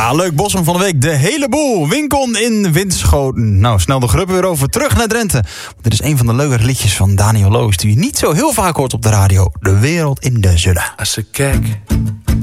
Ja, leuk Bosman van de week. De hele boel. Winkon in Winschoten. Nou, snel de gruppen weer over. Terug naar Drenthe. Dit is een van de leukere liedjes van Daniel Loos, die je niet zo heel vaak hoort op de radio. De wereld in de zullen. Als ik kijk